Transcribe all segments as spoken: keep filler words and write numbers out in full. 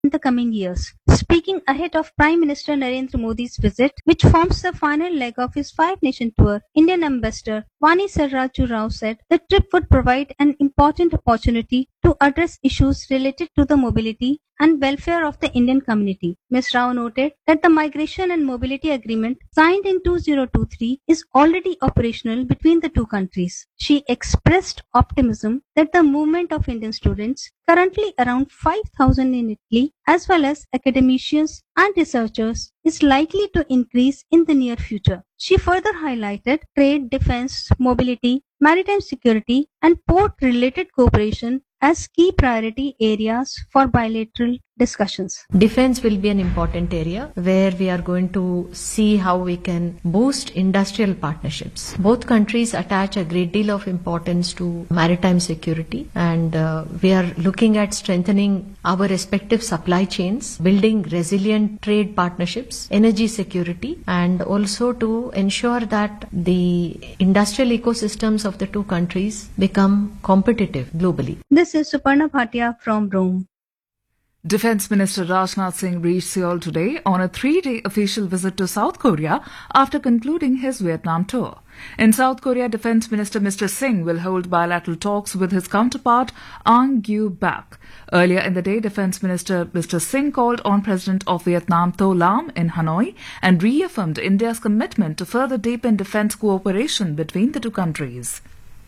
in the coming years. Speaking ahead of Prime Minister Narendra Modi's visit, which forms the final leg of his five-nation tour, Indian Ambassador Vani Sarraju Rao said the trip would provide an important opportunity to address issues related to the mobility and welfare of the Indian community. Miz Rao noted that the Migration and Mobility Agreement signed in two thousand twenty-three is already operational between the two countries. She expressed optimism that the movement of Indian students, currently around five thousand in Italy, as well as academicians and researchers, is likely to increase in the near future. She further highlighted trade, defense, mobility, maritime security, and port-related cooperation as key priority areas for bilateral discussions. Defense will be an important area where we are going to see how we can boost industrial partnerships. Both countries attach a great deal of importance to maritime security, and uh, we are looking at strengthening our respective supply chains, building resilient trade partnerships, energy security, and also to ensure that the industrial ecosystems of the two countries become competitive globally. This is Suparna Bhatia from Rome. Defence Minister Rajnath Singh reached Seoul today on a three-day official visit to South Korea after concluding his Vietnam tour. In South Korea, Defence Minister Mister Singh will hold bilateral talks with his counterpart Ang Gyu-bak. Earlier in the day, Defence Minister Mister Singh called on President of Vietnam Tho Lam in Hanoi and reaffirmed India's commitment to further deepen defence cooperation between the two countries.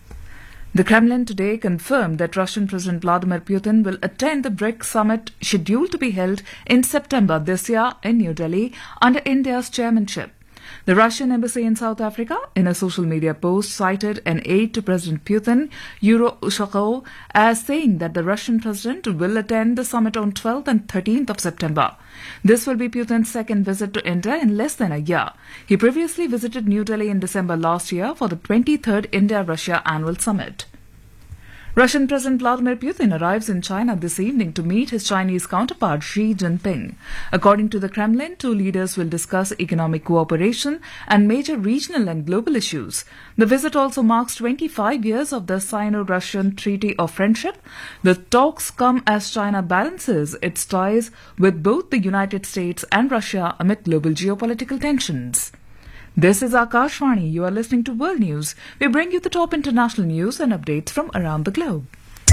The Kremlin today confirmed that Russian President Vladimir Putin will attend the BRICS summit scheduled to be held in September this year in New Delhi under India's chairmanship. The Russian embassy in South Africa, in a social media post, cited an aide to President Putin, Yuri Ushakov, as saying that the Russian president will attend the summit on twelfth and thirteenth of September. This will be Putin's second visit to India in less than a year. He previously visited New Delhi in December last year for the twenty-third India-Russia Annual Summit. Russian President Vladimir Putin arrives in China this evening to meet his Chinese counterpart Xi Jinping. According to the Kremlin, two leaders will discuss economic cooperation and major regional and global issues. The visit also marks twenty-five years of the Sino-Russian Treaty of Friendship. The talks come as China balances its ties with both the United States and Russia amid global geopolitical tensions. This is Akashvani. You are listening to World News. We bring you the top international news and updates from around the globe.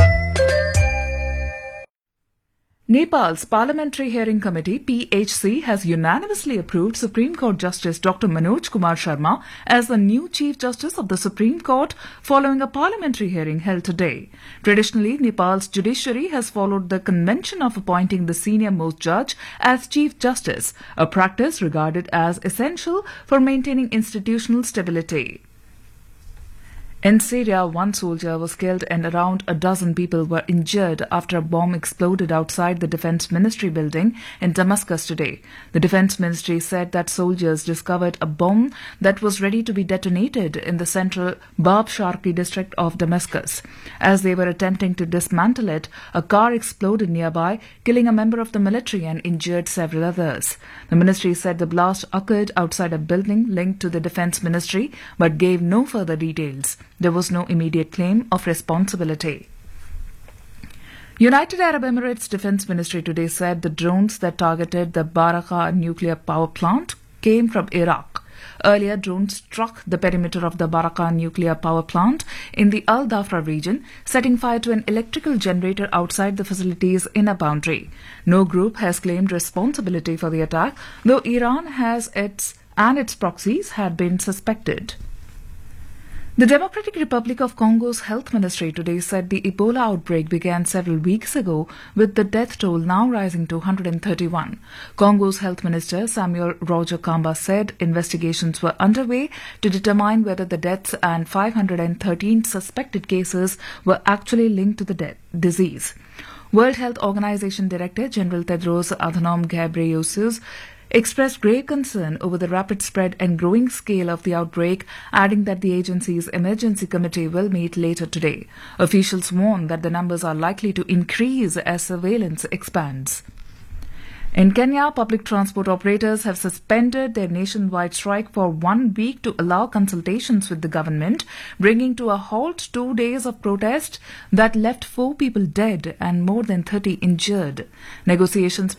Nepal's Parliamentary Hearing Committee, P H C, has unanimously approved Supreme Court Justice Doctor Manoj Kumar Sharma as the new Chief Justice of the Supreme Court following a parliamentary hearing held today. Traditionally, Nepal's judiciary has followed the convention of appointing the senior-most judge as Chief Justice, a practice regarded as essential for maintaining institutional stability. In Syria, one soldier was killed and around a dozen people were injured after a bomb exploded outside the Defense Ministry building in Damascus today. The Defense Ministry said that soldiers discovered a bomb that was ready to be detonated in the central Bab Sharqi district of Damascus. As they were attempting to dismantle it, a car exploded nearby, killing a member of the military and injured several others. The ministry said the blast occurred outside a building linked to the Defense Ministry but gave no further details. There was no immediate claim of responsibility. United Arab Emirates Defense Ministry today said the drones that targeted the Barakah nuclear power plant came from Iraq. Earlier, drones struck the perimeter of the Barakah nuclear power plant in the Al Dhafra region, setting fire to an electrical generator outside the facility's inner boundary. No group has claimed responsibility for the attack, though Iran has its and its proxies had been suspected. The Democratic Republic of Congo's health ministry today said the Ebola outbreak began several weeks ago, with the death toll now rising to one hundred thirty-one. Congo's health minister Samuel Roger Kamba said investigations were underway to determine whether the deaths and five hundred thirteen suspected cases were actually linked to the de- disease. World Health Organization Director General Tedros Adhanom Ghebreyesus expressed grave concern over the rapid spread and growing scale of the outbreak, adding that the agency's emergency committee will meet later today. Officials warn that the numbers are likely to increase as surveillance expands. In Kenya, public transport operators have suspended their nationwide strike for one week to allow consultations with the government, bringing to a halt two days of protest that left four people dead and more than thirty injured. Negotiations